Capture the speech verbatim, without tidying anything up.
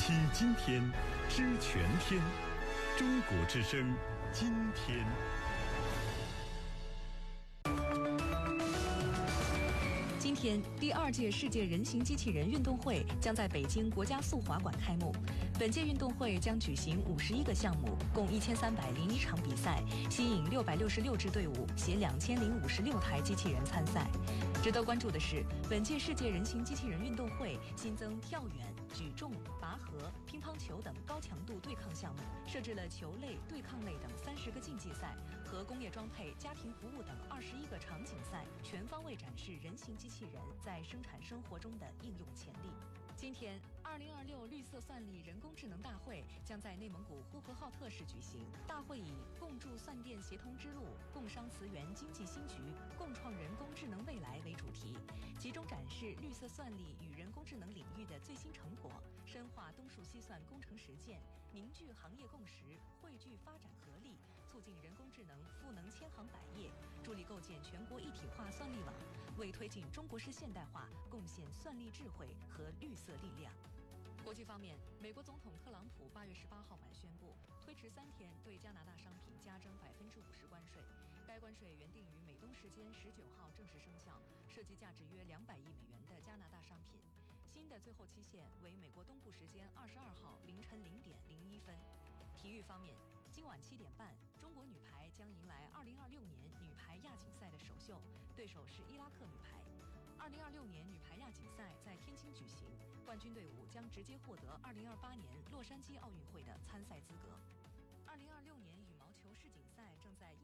听今天，知全天。中国之声，今天。 今天，第二届世界人形机器人运动会将在北京国家速滑馆开幕。本届运动会将举行五十一个项目，共一千三百零一场比赛，吸引六百六十六支队伍携两千零五十六台机器人参赛。值得关注的是，本届世界人形机器人运动会新增跳远、举重、拔河、乒乓球等高强度对抗项目，设置了球类、对抗类等三十个竞技赛和工业装配、家庭服务等二十一个场景赛，全方位展示人形机器人在生产生活中的应用潜力。今天，二零二六绿色算力人工智能大会将在内蒙古呼和浩特市举行。大会以“共筑算电协同之路，共商磁源经济新局，共创人工智能未来”为主题，集中展示绿色算力与人工智能领域的最新成果，深化东数西算工程实践，凝聚行业共识，汇聚发展合力，促进人工智能赋能千行百业，助力构建全国一体化算力网，为推进中国式现代化贡献算力智慧和绿色力量。国际方面，美国总统特朗普八月十八号晚宣布，推迟三天对加拿大商品加征百分之五十关税。该关税原定于美东时间十九号正式生效，涉及价值约两百亿美元的加拿大商品。新的最后期限为美国东部时间二十二号凌晨零点零一分。体育方面，今晚七点半，中国女排将迎来二零二六年女排亚锦赛的首秀，对手是伊拉克女排。二零二六年女排亚锦赛在天津举行，冠军队伍将直接获得二零二八年洛杉矶奥运会的参赛资格。二零二六年羽毛球世锦赛正在